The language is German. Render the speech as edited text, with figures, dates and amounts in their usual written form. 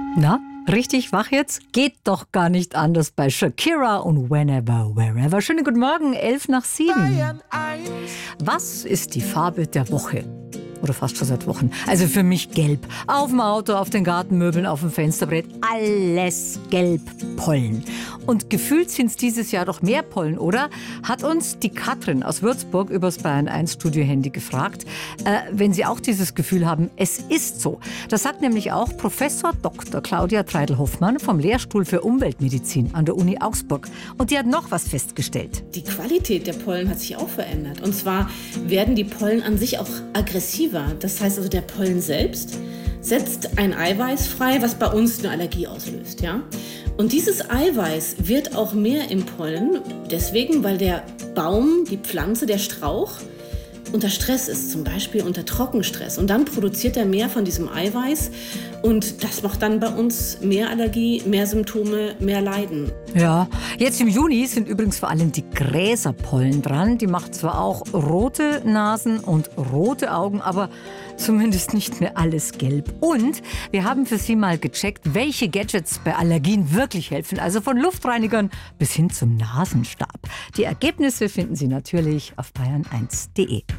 Na, richtig wach jetzt? Geht doch gar nicht anders bei Shakira und Whenever, Wherever. Schönen guten Morgen, 7:11. Was ist die Farbe der Woche? Oder fast schon seit Wochen. Also für mich gelb. Auf dem Auto, auf den Gartenmöbeln, auf dem Fensterbrett. Alles gelb. Pollen. Und gefühlt sind es dieses Jahr doch mehr Pollen, oder? Hat uns die Katrin aus Würzburg übers Bayern 1 Studio-Handy gefragt, wenn Sie auch dieses Gefühl haben, es ist so. Das sagt nämlich auch Professor Dr. Claudia Treidel-Hoffmann vom Lehrstuhl für Umweltmedizin an der Uni Augsburg. Und die hat noch was festgestellt. Die Qualität der Pollen hat sich auch verändert. Und zwar werden die Pollen an sich auch aggressiver. Das heißt also, der Pollen selbst setzt ein Eiweiß frei, was bei uns eine Allergie auslöst. Ja? Und dieses Eiweiß wird auch mehr im Pollen, deswegen, weil der Baum, die Pflanze, der Strauch unter Stress ist, zum Beispiel unter Trockenstress. Und dann produziert er mehr von diesem Eiweiß und das macht dann bei uns mehr Allergie, mehr Symptome, mehr Leiden. Ja, jetzt im Juni sind übrigens vor allem die Gräserpollen dran. Die macht zwar auch rote Nasen und rote Augen, aber zumindest nicht mehr alles gelb. Und wir haben für Sie mal gecheckt, welche Gadgets bei Allergien wirklich helfen. Also von Luftreinigern bis hin zum Nasenstab. Die Ergebnisse finden Sie natürlich auf bayern1.de.